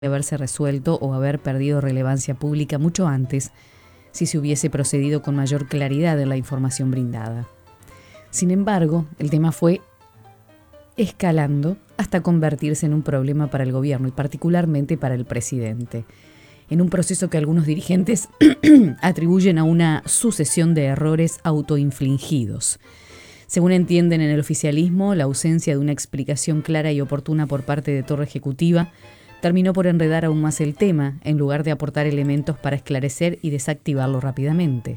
haberse resuelto o haber perdido relevancia pública mucho antes si se hubiese procedido con mayor claridad en la información brindada. Sin embargo, el tema fue escalando hasta convertirse en un problema para el gobierno y particularmente para el presidente, en un proceso que algunos dirigentes atribuyen a una sucesión de errores autoinfligidos. Según entienden en el oficialismo, la ausencia de una explicación clara y oportuna por parte de Torre Ejecutiva terminó por enredar aún más el tema, en lugar de aportar elementos para esclarecer y desactivarlo rápidamente.